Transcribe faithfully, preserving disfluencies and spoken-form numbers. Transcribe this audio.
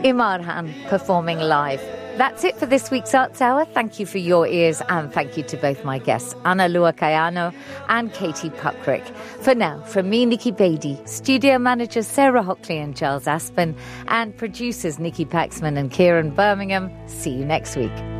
Imarhan performing live. That's it for this week's Arts Hour. Thank you for your ears, and thank you to both my guests, Ana Lua Cayano and Katie Puckrick. For now, from me, Nikki Beatty, studio managers Sarah Hockley and Giles Aspen, and producers Nikki Paxman and Kieran Birmingham, see you next week.